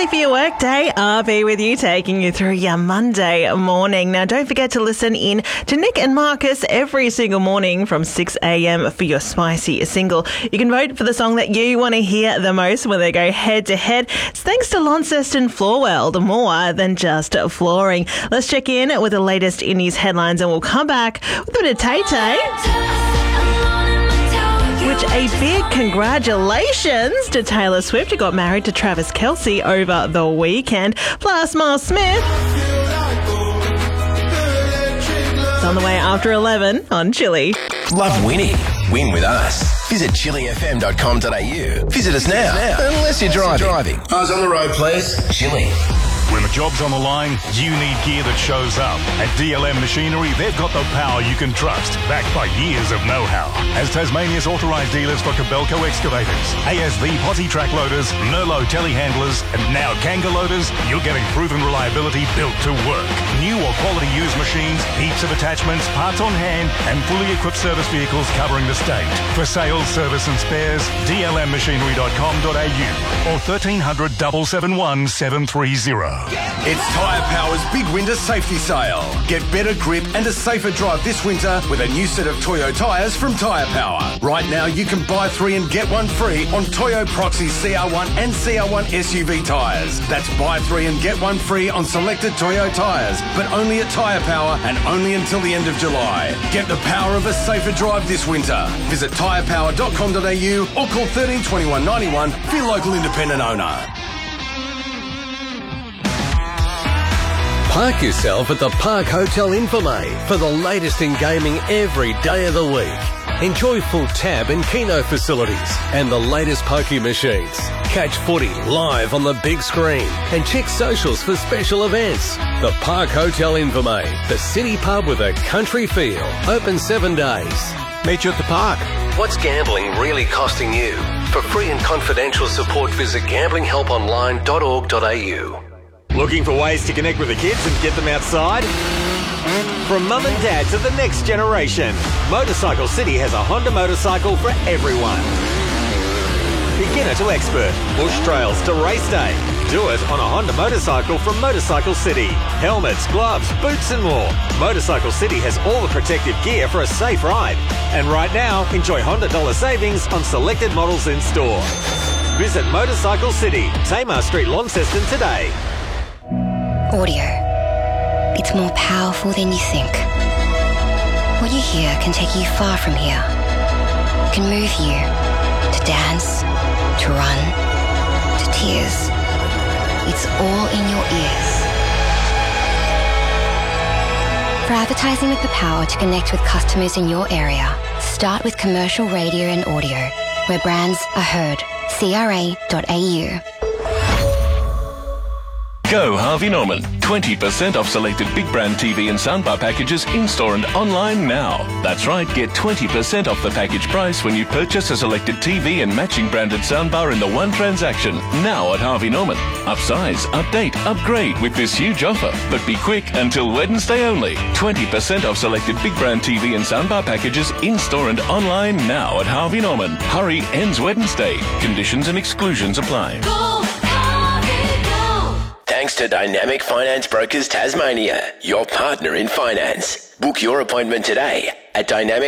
Early for your work day, RB with you, taking you through your Monday morning. Now, don't forget to listen in to Nick and Marcus every single morning from 6 a.m. for your spicy single. You can vote for the song that you want to hear the most when they go head to head. It's thanks to Launceston Floor World, more than just flooring. Let's check in with the latest in news headlines and we'll come back with a bit of Tay-Tay. Which a big congratulations to Taylor Swift, who got married to Travis Kelce over the weekend. Plus, Miles Smith is on the way after 11 on Chili. Love winning? Win with us. Visit chilifm.com.au. Visit us now. Unless you're driving. Eyes on the road, please. Chili. When the job's on the line, you need gear that shows up. At DLM Machinery, they've got the power you can trust, backed by years of know-how. As Tasmania's authorised dealers for Kobelco excavators, ASV posi track loaders, Merlot telehandlers, and now Kanga loaders, you're getting proven reliability built to work. New or quality used machines, heaps of attachments, parts on hand, and fully equipped service vehicles covering the state. For sales, service and spares, dlmmachinery.com.au or 1300 771 730. It's Tyre Power's big winter safety sale. Get better grip and a safer drive this winter with a new set of Toyo tyres from Tyre Power. Right now you can buy 3 and get 1 free on Toyo Proxy CR1 and CR1 SUV tyres. That's buy 3 and get 1 free on selected Toyo tyres, but only at Tyre Power and only until the end of July. Get the power of a safer drive this winter. Visit tyrepower.com.au or call 13 21 91 for your local independent owner. Park yourself at the Park Hotel Infirmay for the latest in gaming every day of the week. Enjoy full tab and keno facilities and the latest pokie machines. Catch footy live on the big screen and check socials for special events. The Park Hotel Infirmay, the city pub with a country feel. Open 7 days. Meet you at the park. What's gambling really costing you? For free and confidential support, visit gamblinghelponline.org.au. Looking for ways to connect with the kids and get them outside? From mum and dad to the next generation, Motorcycle City has a Honda motorcycle for everyone. Beginner to expert, bush trails to race day. Do it on a Honda motorcycle from Motorcycle City. Helmets, gloves, boots and more. Motorcycle City has all the protective gear for a safe ride. And right now, enjoy Honda dollar savings on selected models in store. Visit Motorcycle City, Tamar Street, Launceston today. Audio. It's more powerful than you think. What you hear can take you far from here. It can move you to dance, to run, to tears. It's all in your ears. For advertising with the power to connect with customers in your area, start with commercial radio and audio, where brands are heard. CRA.au. Go Harvey Norman. 20% off selected big brand TV and soundbar packages in-store and online now. That's right, get 20% off the package price when you purchase a selected TV and matching branded soundbar in the one transaction. Now at Harvey Norman. Upsize, update, upgrade with this huge offer. But be quick, until Wednesday only. 20% off selected big brand TV and soundbar packages in-store and online now at Harvey Norman. Hurry, ends Wednesday. Conditions and exclusions apply. Thanks to Dynamic Finance Brokers Tasmania, your partner in finance. Book your appointment today at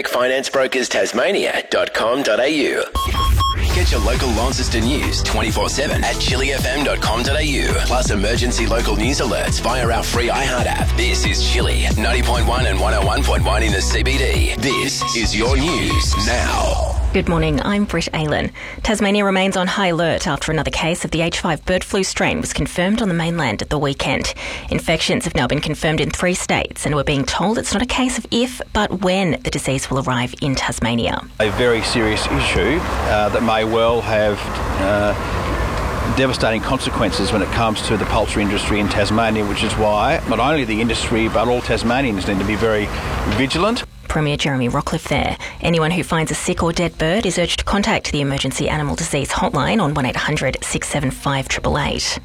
dynamicfinancebrokers.tasmania.com.au. Get your local Launceston news 24/7 at chilifm.com.au. Plus emergency local news alerts via our free iHeart app. This is Chili, 90.1 and 101.1 in the CBD. This is your news now. Good morning, I'm Britt Aylan. Tasmania remains on high alert after another case of the H5 bird flu strain was confirmed on the mainland at the weekend. Infections have now been confirmed in 3 states, and we're being told it's not a case of if, but when the disease will arrive in Tasmania. A very serious issue that may well have devastating consequences when it comes to the poultry industry in Tasmania, which is why not only the industry but all Tasmanians need to be very vigilant. Premier Jeremy Rockcliffe there. Anyone who finds a sick or dead bird is urged to contact the Emergency Animal Disease Hotline on 1800 675 888.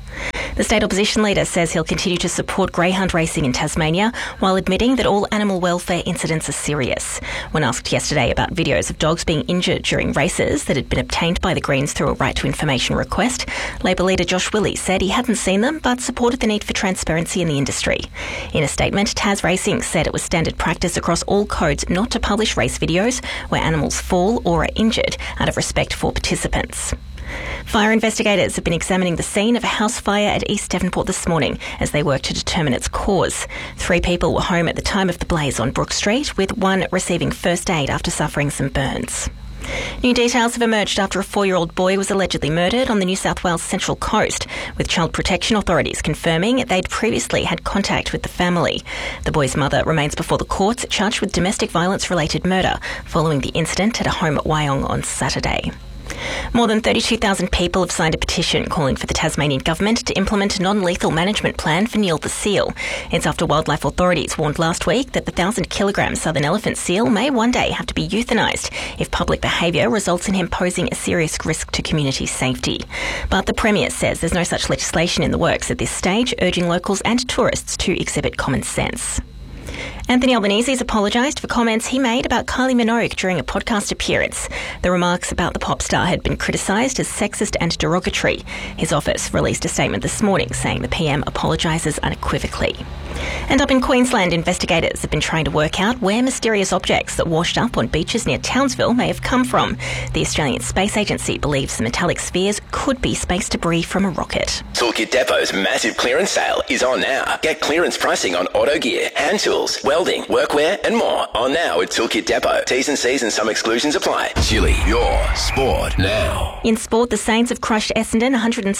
The state opposition leader says he'll continue to support greyhound racing in Tasmania while admitting that all animal welfare incidents are serious. When asked yesterday about videos of dogs being injured during races that had been obtained by the Greens through a right to information request, Labor leader Josh Willey said he hadn't seen them but supported the need for transparency in the industry. In a statement, Tas Racing said it was standard practice across all codes not to publish race videos where animals fall or are injured out of respect for participants. Fire investigators have been examining the scene of a house fire at East Devonport this morning as they work to determine its cause. 3 people were home at the time of the blaze on Brook Street, with one receiving first aid after suffering some burns. New details have emerged after a 4-year-old boy was allegedly murdered on the New South Wales Central Coast, with child protection authorities confirming they'd previously had contact with the family. The boy's mother remains before the courts, charged with domestic violence-related murder following the incident at a home at Wyong on Saturday. More than 32,000 people have signed a petition calling for the Tasmanian government to implement a non-lethal management plan for Neil the seal. It's after wildlife authorities warned last week that the 1,000-kilogram southern elephant seal may one day have to be euthanised if public behaviour results in him posing a serious risk to community safety. But the Premier says there's no such legislation in the works at this stage, urging locals and tourists to exhibit common sense. Anthony Albanese has apologised for comments he made about Kylie Minogue during a podcast appearance. The remarks about the pop star had been criticised as sexist and derogatory. His office released a statement this morning saying the PM apologises unequivocally. And up in Queensland, investigators have been trying to work out where mysterious objects that washed up on beaches near Townsville may have come from. The Australian Space Agency believes the metallic spheres could be space debris from a rocket. Toolkit Depot's massive clearance sale is on now. Get clearance pricing on auto gear, hand tools, welding, workwear and more on now at Toolkit Depot. T's and C's and some exclusions apply. Chili, your sport now. In sport, the Saints have crushed Essendon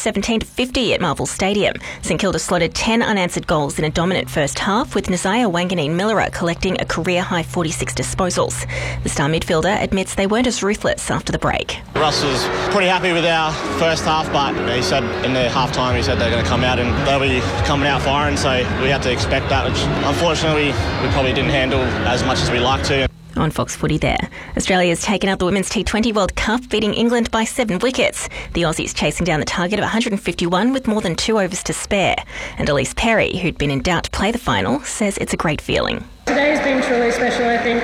117-50 at Marvel Stadium. St Kilda slotted 10 unanswered goals in a dominant first half, with Nazaya Wanganeen-Millerer collecting a career-high 46 disposals. The star midfielder admits they weren't as ruthless after the break. Russ was pretty happy with our first half, but he said in the half-time he said they're going to come out and they'll be coming out firing, so we had to expect that, which unfortunately we probably didn't handle as much as we like to. On Fox Footy there, Australia's taken out the Women's T20 World Cup, beating England by 7 wickets. The Aussies chasing down the target of 151 with more than 2 overs to spare. And Elise Perry, who'd been in doubt to play the final, says it's a great feeling. Today's been truly special, I think.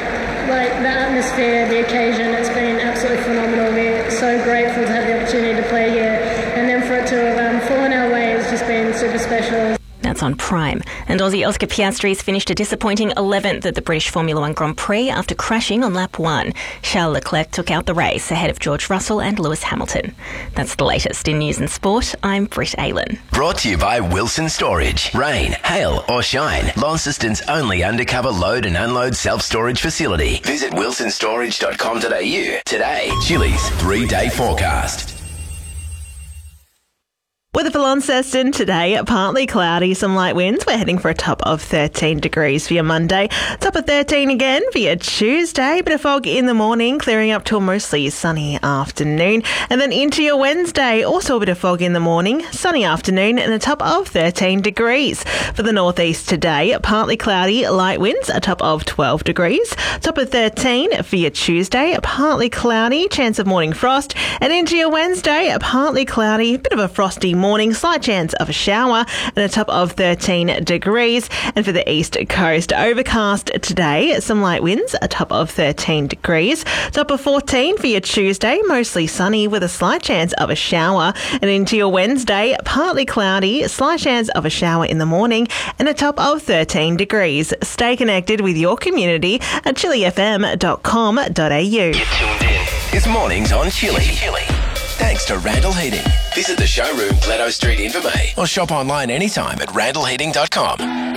The atmosphere, the occasion, it's been absolutely phenomenal. We're so grateful to have the opportunity to play here. And then for it to have fallen our way has just been super special. That's on Prime. And Aussie Oscar Piastri's finished a disappointing 11th at the British Formula One Grand Prix after crashing on lap 1. Charles Leclerc took out the race ahead of George Russell and Lewis Hamilton. That's the latest in news and sport. I'm Britt Aylan. Brought to you by Wilson Storage. Rain, hail or shine, Launceston's only undercover load and unload self-storage facility. Visit wilsonstorage.com.au today. Chili's 3-day forecast. Weather for Launceston today, partly cloudy, some light winds. We're heading for a top of 13 degrees for your Monday. Top of 13 again for your Tuesday. Bit of fog in the morning, clearing up to a mostly sunny afternoon. And then into your Wednesday, also a bit of fog in the morning, sunny afternoon and a top of 13 degrees. For the northeast today, partly cloudy, light winds, a top of 12 degrees. Top of 13 for your Tuesday, partly cloudy, chance of morning frost. And into your Wednesday, partly cloudy, bit of a frosty morning, slight chance of a shower and a top of 13 degrees. And for the east coast, overcast today, some light winds, a top of 13 degrees. Top of 14 for your Tuesday, mostly sunny with a slight chance of a shower. And into your Wednesday, partly cloudy, slight chance of a shower in the morning and a top of 13 degrees. Stay connected with your community at chilifm.com.au. You're tuned in. It's mornings on Chili. Thanks to Randall Heating. Visit the showroom, Gladdo Street, Invermay, or shop online anytime at randallheating.com.